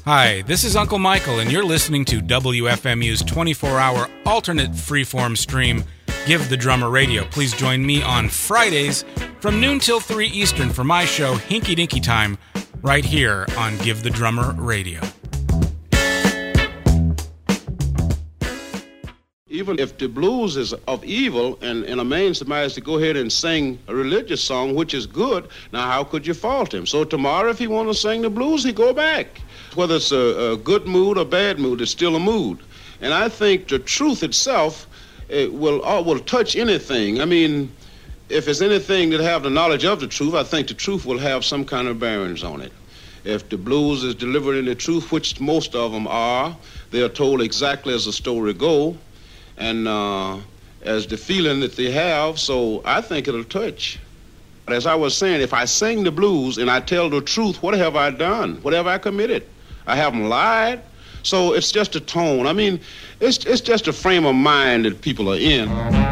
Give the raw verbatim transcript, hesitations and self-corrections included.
Hi, this is Uncle Michael, and you're listening to W F M U's twenty-four hour alternate freeform stream, Give the Drummer Radio. Please join me on Fridays from noon till three Eastern for my show, Hinky Dinky Time, right here on Give the Drummer Radio. Even if the blues is of evil and, and a man somebody to go ahead and sing a religious song, which is good, now how could you fault him? So tomorrow if he want to sing the blues, he go back. Whether it's a, a good mood or bad mood, it's still a mood. And I think the truth itself it will uh, will touch anything. I mean, if it's anything that have the knowledge of the truth, I think the truth will have some kind of bearings on it. If the blues is delivered in the truth, which most of them are, they are told exactly as the story go, and uh, as the feeling that they have, so I think it'll touch. As I was saying, if I sing the blues and I tell the truth, what have I done? What have I committed? I haven't lied. So it's just a tone. I mean, it's it's just a frame of mind that people are in.